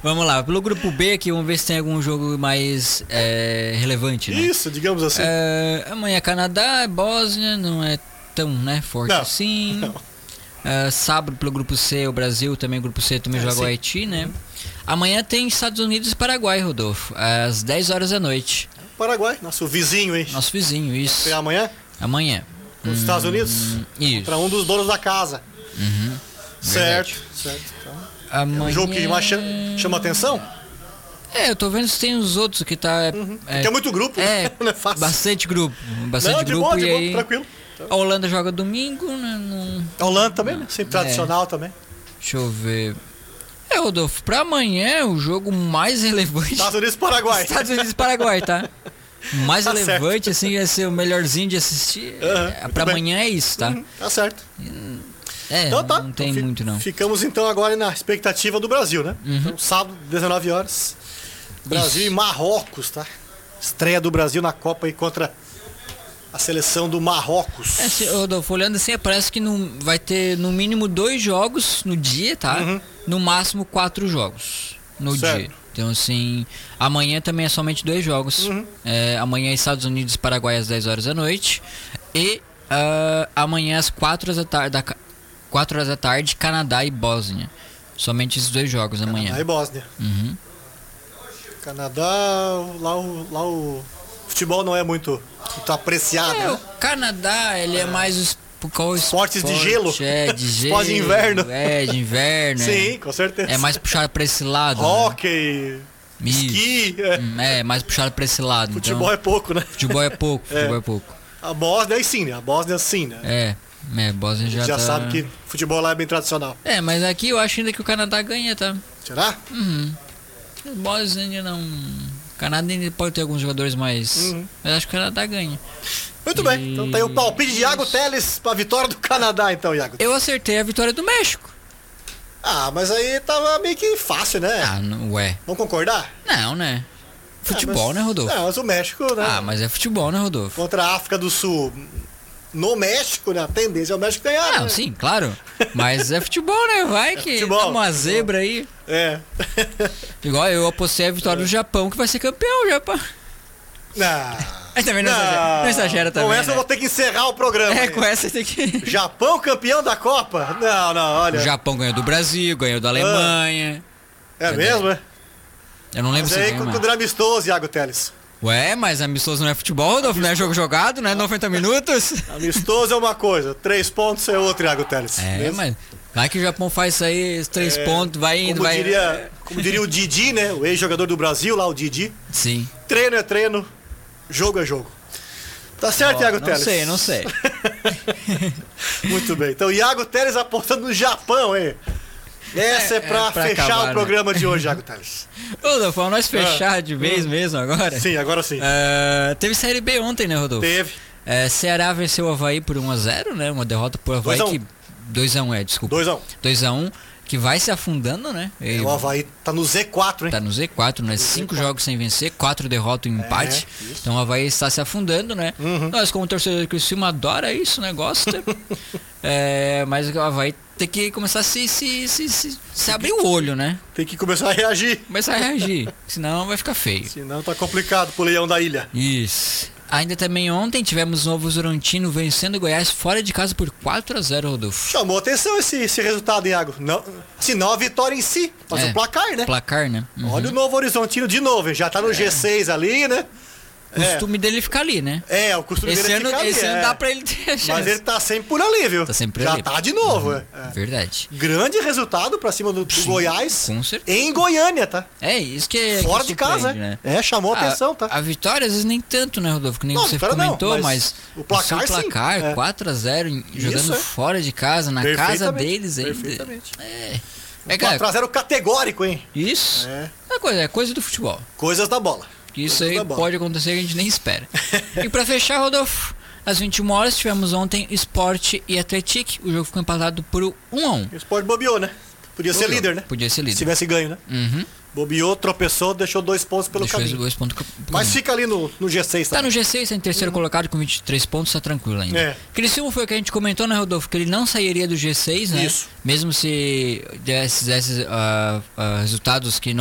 Vamos lá, pelo grupo B aqui, vamos ver se tem algum jogo mais relevante, né? Isso, digamos assim. Amanhã Canadá, Bósnia, não é tão forte assim. Não. Sábado pelo grupo C, o Brasil também, o grupo C também joga o Haiti, né? Amanhã tem Estados Unidos e Paraguai, Rodolfo, às 10 horas da noite. Paraguai, nosso vizinho, hein? Nosso vizinho, isso. É amanhã? Amanhã. Nos Estados Unidos? Isso. Para um dos donos da casa. Uhum. Certo. Então, amanhã... É um jogo que mais chama atenção? Eu tô vendo se tem os outros que tá... Porque é muito grupo, não é fácil. Bastante grupo. De boa, tranquilo. A Holanda joga domingo, né? A Holanda também, né? Sempre tradicional também. Deixa eu ver. Rodolfo, pra amanhã o jogo mais relevante... Estados Unidos e Paraguai. Estados Unidos e Paraguai, tá? O mais Tá relevante, assim, vai ser o melhorzinho de assistir. Pra amanhã é isso, tá? Tá certo. Então tá. Não tem muito, não. Ficamos então agora na expectativa do Brasil, né? Então, sábado, 19 horas. Brasil e Marrocos, tá? Estreia do Brasil na Copa aí contra a seleção do Marrocos. Rodolfo, olhando assim, parece que vai ter no mínimo 2 jogos no dia, tá? No máximo 4 jogos no dia. Então, assim, amanhã também é somente 2 jogos. Amanhã Estados Unidos e Paraguai às 10 horas da noite. E amanhã às 4 horas da tarde, Canadá e Bósnia. Somente esses 2 jogos amanhã. Canadá e Bósnia. Canadá, lá o futebol não é muito apreciado, né? O Canadá, ele é mais esportes de gelo. De gelo. Esporte de inverno. De inverno. Sim, com certeza. É mais puxado pra esse lado. Hóquei, esqui. Mais puxado pra esse lado. Futebol então, é pouco, né? Futebol é pouco, futebol é pouco. A Bósnia sim, né? A Bósnia sim, né? Bósnia já sabe que futebol lá é bem tradicional. Mas aqui eu acho ainda que o Canadá ganha, tá? Será? O Bósnia ainda não... O Canadá ainda pode ter alguns jogadores mais... Mas acho que o Canadá ganha. Muito bem, então tem o palpite de Iago Teles pra vitória do Canadá, então, Iago. Eu acertei a vitória do México. Mas aí tava meio que fácil, né? Vamos concordar? Não, né? Futebol, né, Rodolfo? Mas o México, né? Mas é futebol, né, Rodolfo? Contra a África do Sul, no México, né? A tendência é o México ganhar. Não, sim, claro. Mas é futebol, né? Vai que futebol, uma zebra aí. Igual eu apostei a vitória do Japão, que vai ser campeão, Japão. Também não exagera também. Com essa eu vou ter que encerrar o programa. Com essa tem que... Japão campeão da Copa? Não, olha. O Japão ganhou do Brasil, ganhou da Alemanha. Mesmo, Eu não lembro se ganhou. Mas aí quando amistoso, Iago Teles. Mas amistoso não é futebol, Rodolfo, não é jogo jogado, não é 90 minutos. Amistoso é uma coisa, 3 pontos é outra, Iago Teles. Mas vai que o Japão faz isso aí, 3 pontos, vai indo, como diria o Didi, né? O ex-jogador do Brasil lá, o Didi. Sim. Treino é treino, jogo é jogo. Tá certo, Iago Teles? Não sei. Muito bem. Então, Iago Teles apostando no Japão, hein? Essa é pra fechar acabar, o programa de hoje, Iago Teles. Rodolfo, nós fechar de vez mesmo agora? Sim, agora sim. Teve Série B ontem, né, Rodolfo? Teve. Ceará venceu o Avaí por 1-0, né? Uma derrota por Avaí 2-1, desculpa. 2-1. Que vai se afundando, né? O Avaí tá no Z4, hein? Tá no Z4, né? 5 jogos sem vencer, 4 derrotas e um empate. Então o Avaí está se afundando, né? Nós, como torcedor do Criciúma, adora isso, né? Gosta. Mas o Avaí tem que começar a se abrir o olho, né? Tem que começar a reagir. Senão vai ficar feio. Senão tá complicado pro Leão da Ilha. Isso. Ainda também ontem tivemos o Novo Horizontino vencendo o Goiás fora de casa por 4-0, Rodolfo. Chamou atenção esse resultado, Iago. Não a vitória em si, mas o placar, né? Placar, né? Olha o Novo Horizontino de novo, hein? Já tá no G6 ali, né? O costume dele ficar ali, né? O costume dele ficar ali. Esse ano dá pra ele ter a chance. Mas ele tá sempre por ali, viu? Tá sempre por ali. Já tá de novo, Verdade. Grande resultado pra cima do Goiás. Com certeza. Em Goiânia, tá? Isso que é. Fora de casa, né? Chamou atenção, tá? A vitória, às vezes, nem tanto, né, Rodolfo? Que nem você comentou, mas o placar, sim. 4-0, jogando fora de casa, na casa deles ainda. Perfeitamente. 4-0 categórico, hein? Isso. É coisa do futebol. Coisas da bola. Que isso aí pode acontecer que a gente nem espera. E pra fechar, Rodolfo, às 21 horas tivemos ontem Sport e Atlético. O jogo ficou empatado por 1-1. O Sport bobeou, né? Podia ser líder, né? Podia ser líder. Se tivesse ganho, né? Bobeou, tropeçou, deixou 2 pontos pelo caminho. 2 pontos Mas fica ali no G6. Tá no G6, tá em terceiro colocado com 23 pontos, tá tranquilo ainda. Criciúma foi o que a gente comentou, né, Rodolfo? Que ele não sairia do G6, né? Isso. Mesmo se desse resultados que não